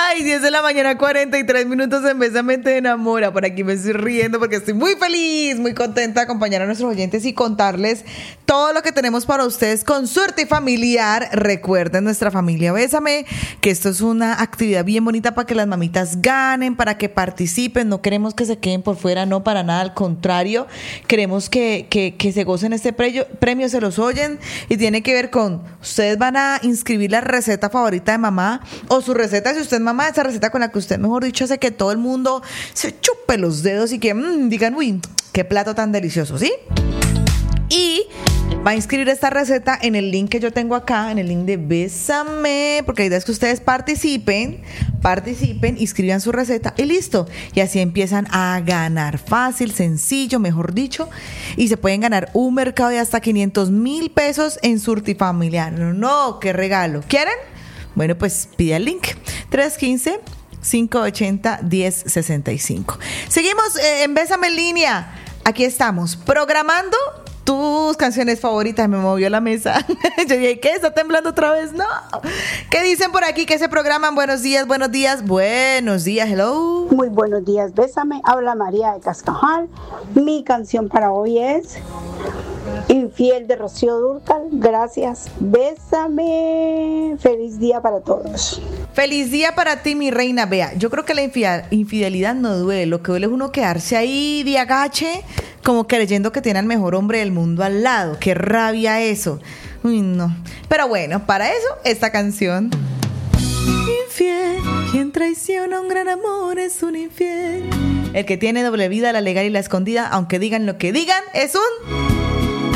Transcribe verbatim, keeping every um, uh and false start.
Ay, diez de la mañana, cuarenta y tres minutos en Bésame Te Enamora. Por aquí me estoy riendo porque estoy muy feliz, muy contenta de acompañar a nuestros oyentes y contarles todo lo que tenemos para ustedes con Suerte Familiar. Recuerden, nuestra familia Bésame, que esto es una actividad bien bonita para que las mamitas ganen, para que participen. No queremos que se queden por fuera, no, para nada, al contrario. Queremos que, que, que se gocen este premio, premio, se los oyen, y tiene que ver con, ustedes van a inscribir la receta favorita de mamá, o su receta, si usted es mamá, esa receta con la que usted, mejor dicho, hace que todo el mundo se chupe los dedos y que mmm, digan, uy, qué plato tan delicioso, ¿sí? Y va a inscribir esta receta en el link que yo tengo acá, en el link de Bésame, porque la idea es que ustedes participen, participen, inscriban su receta y listo. Y así empiezan a ganar fácil, sencillo, mejor dicho, y se pueden ganar un mercado de hasta quinientos mil pesos en Suerte Familiar. No, qué regalo. ¿Quieren? Bueno, pues pide el link. tres uno cinco, cinco ocho cero, uno cero seis cinco. Seguimos eh, en Bésame en línea. Aquí estamos, programando tus canciones favoritas. Me movió la mesa. Yo dije, ¿qué? ¿Está temblando otra vez? No. ¿Qué dicen por aquí? ¿Qué se programan? Buenos días, buenos días, buenos días. Hello. Muy buenos días, Bésame. Habla María de Cascajal. Mi canción para hoy es Infiel de Rocío Dúrcal. Gracias. Bésame. Feliz día para todos. Feliz día para ti, mi reina. Vea, yo creo que la infidelidad no duele. Lo que duele es uno quedarse ahí de agache, como creyendo que tiene al mejor hombre del mundo al lado. Qué rabia eso. Uy, no. Pero bueno, para eso, esta canción. Infiel, quien traiciona un gran amor es un infiel. El que tiene doble vida, la legal y la escondida, aunque digan lo que digan, es un...